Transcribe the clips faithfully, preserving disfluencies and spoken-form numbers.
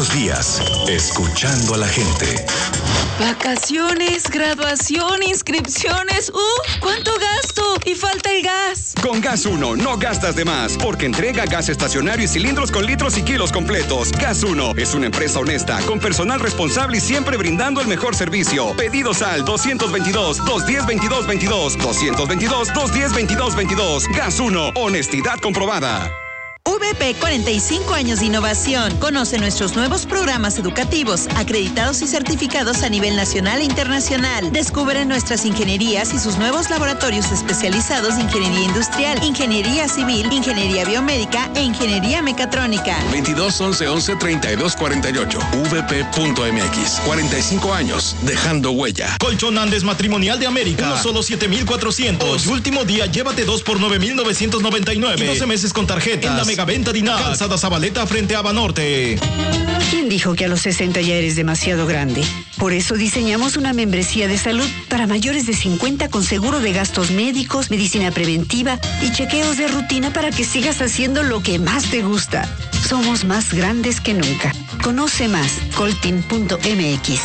los días, escuchando a la gente. Vacaciones, graduación, inscripciones. ¡Uf! ¿Cuánto gasto? Y falta el gas. Con Gas uno no gastas de más, porque entrega gas estacionario y cilindros con litros y kilos completos. Gas uno es una empresa honesta, con personal responsable y siempre brindando el mejor servicio. Pedidos al dos dos dos, dos uno cero, veintidós veintidós, dos dos dos, dos uno cero, veintidós veintidós. Gas uno, honestidad comprobada. V P, cuarenta y cinco años de innovación. Conoce nuestros nuevos programas educativos, acreditados y certificados a nivel nacional e internacional. Descubre nuestras ingenierías y sus nuevos laboratorios especializados de ingeniería industrial, ingeniería civil, ingeniería biomédica e ingeniería mecatrónica. veintidós once once treinta y dos cuarenta y ocho. v p punto m x. cuarenta y cinco años, dejando huella. Colchón Andes Matrimonial de América. Uno solo siete mil cuatrocientos. Hoy, último día, llévate dos por nueve mil novecientos noventa y nueve. Y doce meses con tarjetas. En la Megaventa Dinac. Calzada Zabaleta frente a Banorte. ¿Quién dijo que a los sesenta ya eres demasiado grande? Por eso diseñamos una membresía de salud para mayores de cincuenta con seguro de gastos médicos, medicina preventiva y chequeos de rutina para que sigas haciendo lo que más te gusta. Somos más grandes que nunca. Conoce más. coltin punto m x.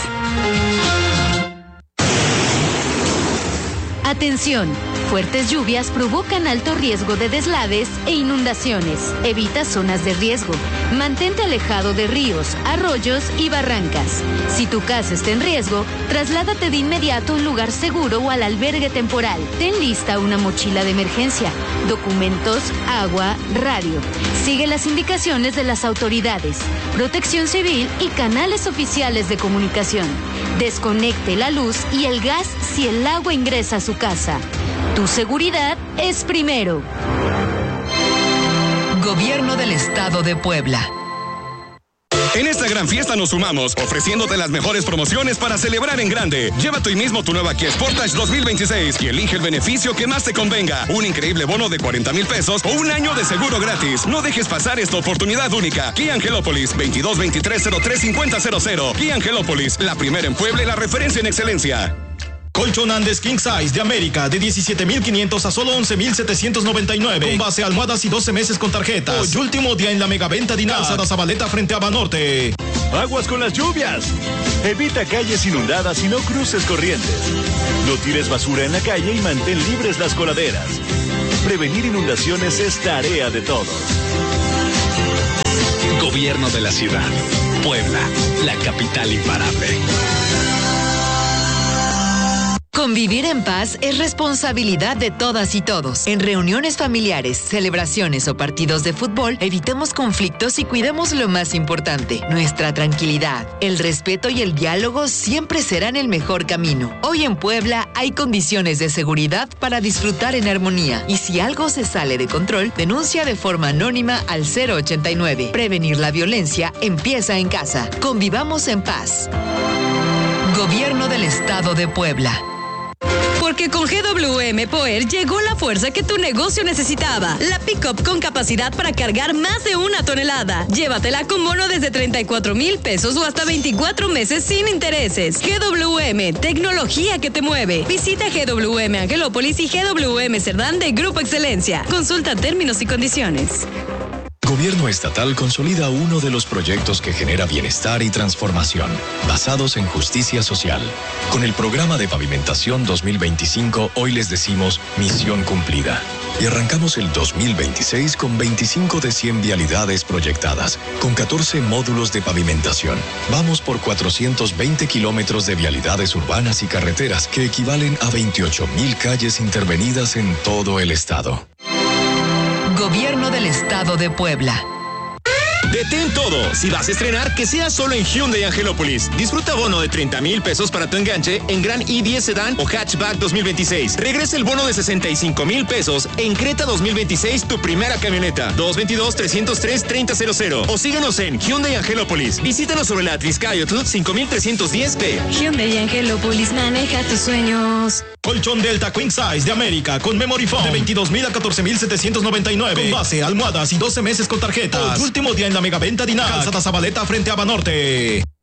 Atención, fuertes lluvias provocan alto riesgo de deslaves e inundaciones. Evita zonas de riesgo. Mantente alejado de ríos, arroyos y barrancas. Si tu casa está en riesgo, trasládate de inmediato a un lugar seguro o al albergue temporal. Ten lista una mochila de emergencia, documentos, agua, radio. Sigue las indicaciones de las autoridades, Protección Civil y canales oficiales de comunicación. Desconecte la luz y el gas si el agua ingresa a su casa. Tu seguridad es primero. Gobierno del Estado de Puebla. En esta gran fiesta nos sumamos, ofreciéndote las mejores promociones para celebrar en grande. Llévate hoy mismo tu nueva Kia Sportage dos mil veintiséis y elige el beneficio que más te convenga. Un increíble bono de cuarenta mil pesos o un año de seguro gratis. No dejes pasar esta oportunidad única. Kia Angelópolis, veintidós veintitrés cero tres cincuenta cero cero. Kia Angelópolis, la primera en Puebla y la referencia en excelencia. Colchón Andes King Size de América de diecisiete mil quinientos a solo once mil setecientos noventa y nueve. Con base almohadas y doce meses con tarjetas. Hoy, último día en la Megaventa Dinac. Calzada Zabaleta frente a Banorte. Aguas con las lluvias. Evita calles inundadas y no cruces corrientes. No tires basura en la calle y mantén libres las coladeras. Prevenir inundaciones es tarea de todos. Gobierno de la ciudad. Puebla, la capital imparable. Convivir en paz es responsabilidad de todas y todos. En reuniones familiares, celebraciones o partidos de fútbol, evitemos conflictos y cuidemos lo más importante, nuestra tranquilidad. El respeto y el diálogo siempre serán el mejor camino. Hoy en Puebla hay condiciones de seguridad para disfrutar en armonía. Y si algo se sale de control, denuncia de forma anónima al cero ochenta y nueve. Prevenir la violencia empieza en casa. Convivamos en paz. Gobierno del Estado de Puebla. Porque con G W M Power llegó la fuerza que tu negocio necesitaba. La pick-up con capacidad para cargar más de una tonelada. Llévatela con bono desde treinta y cuatro mil pesos o hasta veinticuatro meses sin intereses. G W M, tecnología que te mueve. Visita G W M Angelópolis y G W M Cerdán de Grupo Excelencia. Consulta términos y condiciones. Gobierno estatal consolida uno de los proyectos que genera bienestar y transformación, basados en justicia social. Con el programa de pavimentación dos mil veinticinco, hoy les decimos misión cumplida. Y arrancamos el dos mil veintiséis con veinticinco de cien vialidades proyectadas, con catorce módulos de pavimentación. Vamos por cuatrocientos veinte kilómetros de vialidades urbanas y carreteras, que equivalen a veintiocho mil calles intervenidas en todo el estado. Gobierno del Estado de Puebla. Detén todo. Si vas a estrenar, que sea solo en Hyundai Angelópolis. Disfruta bono de treinta mil pesos para tu enganche en Gran i diez Sedán o Hatchback dos mil veintiséis. Regresa el bono de sesenta y cinco mil pesos en Creta dos mil veintiséis, tu primera camioneta. dos veintidós, trescientos tres, treinta cero cero. O síguenos en Hyundai Angelópolis. Visítanos sobre la Atliscayotl cinco mil trescientos diez P. Hyundai Angelópolis, maneja tus sueños. Colchón Delta Queen Size de América con Memory Foam de veintidós mil a catorce mil setecientos noventa y nueve. Con base, almohadas y doce meses con tarjetas. Hoy, último día en la Megaventa Dinac. Calzada Zabaleta frente a Banorte.